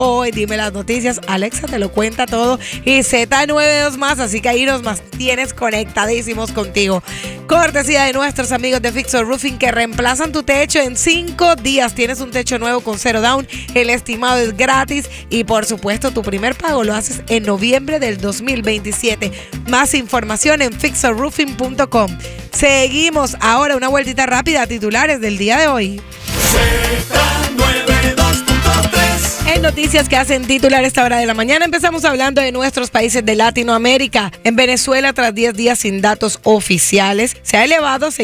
hoy. Dime las noticias, Alexa te lo cuenta todo y Z92 más, así que ahí nos tienes conectadísimos contigo. Cortesía de nuestros amigos de Fixer Roofing que reemplazan tu techo en 5 días. Tienes un techo nuevo con 0 down, el estimado es gratis y por supuesto tu primer pago lo haces en noviembre del 2027. Más información en fixerroofing.com. Seguimos ahora una vueltita rápida a titulares del día de hoy. En noticias que hacen titular esta hora de la mañana, empezamos hablando de nuestros países de Latinoamérica. En Venezuela, tras 10 días sin datos oficiales, se ha elevado a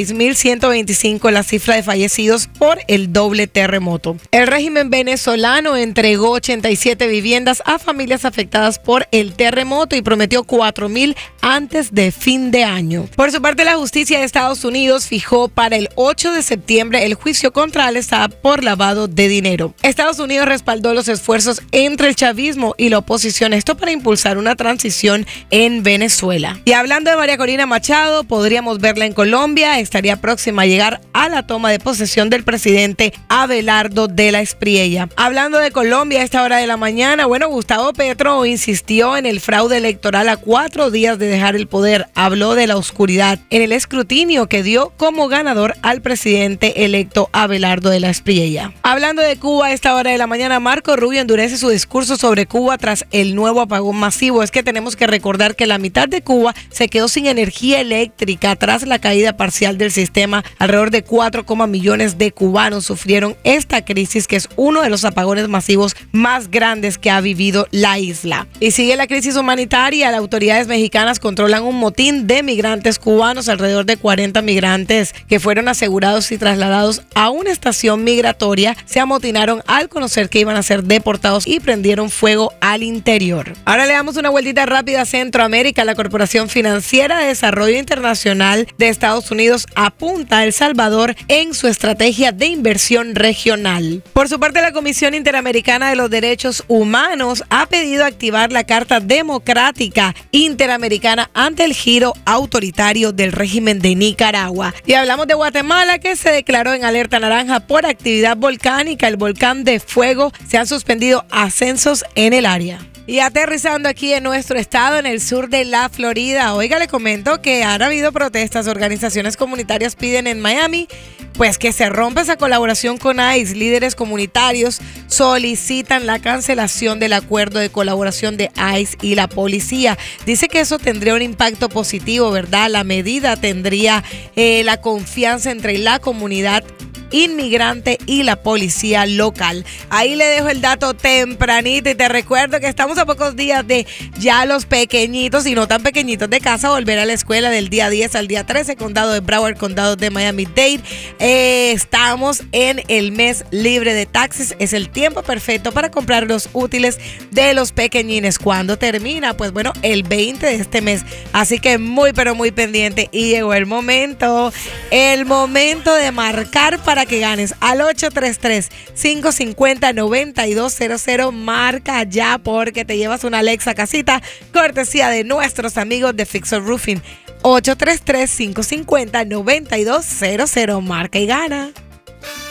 6.125 la cifra de fallecidos por el doble terremoto. El régimen venezolano entregó 87 viviendas a familias afectadas por el terremoto y prometió 4.000 antes de fin de año. Por su parte, la justicia de Estados Unidos fijó para el 8 de septiembre el juicio contra Al-Assad por lavado de dinero. Estados Unidos respaldó los esfuerzos entre el chavismo y la oposición, esto para impulsar una transición en Venezuela. Y hablando de María Corina Machado, podríamos verla en Colombia, estaría próxima a llegar a la toma de posesión del presidente Abelardo de la Espriella. Hablando de Colombia a esta hora de la mañana, Gustavo Petro insistió en el fraude electoral a 4 días de dejar el poder. Habló de la oscuridad en el escrutinio que dio como ganador al presidente electo Abelardo de la Espriella. Hablando de Cuba a esta hora de la mañana, Marco Rubio endurece su discurso sobre Cuba tras el nuevo apagón masivo. Es que tenemos que recordar que la mitad de Cuba se quedó sin energía eléctrica tras la caída parcial del sistema. Alrededor de 4 millones de cubanos sufrieron esta crisis, que es uno de los apagones masivos más grandes que ha vivido la isla. Y sigue la crisis humanitaria. Las autoridades mexicanas controlan un motín de migrantes cubanos. Alrededor de 40 migrantes que fueron asegurados y trasladados a una estación migratoria se amotinaron al conocer que iban a ser deportados y prendieron fuego al interior. Ahora le damos una vueltita rápida a Centroamérica. La Corporación Financiera de Desarrollo Internacional de Estados Unidos apunta a El Salvador en su estrategia de inversión regional. Por su parte, la Comisión Interamericana de los Derechos Humanos ha pedido activar la Carta Democrática Interamericana ante el giro autoritario del régimen de Nicaragua. Y hablamos de Guatemala, que se declaró en alerta naranja por actividad volcánica. El volcán de Fuego se han suspendido ascensos en el área. Y aterrizando aquí en nuestro estado, en el sur de la Florida, oiga, le comento que han habido protestas. Organizaciones comunitarias piden en Miami pues que se rompa esa colaboración con ICE. Líderes comunitarios solicitan la cancelación del acuerdo de colaboración de ICE y la policía. Dice que eso tendría un impacto positivo, ¿verdad? La medida tendría la confianza entre la comunidad inmigrante y la policía local. Ahí le dejo el dato tempranito y te recuerdo que estamos a pocos días de ya los pequeñitos y no tan pequeñitos de casa volver a la escuela del día 10 al día 13, condado de Broward, condado de Miami-Dade. Estamos en el mes libre de taxes. Es el tiempo perfecto para comprar los útiles de los pequeñines. ¿Cuándo termina? Pues bueno, el 20 de este mes. Así que muy pero muy pendiente y llegó el momento de marcar para que ganes al 833-550-9200. Marca ya porque te llevas una Alexa casita, cortesía de nuestros amigos de Fixer Roofing. 833-550-9200. Marca y gana.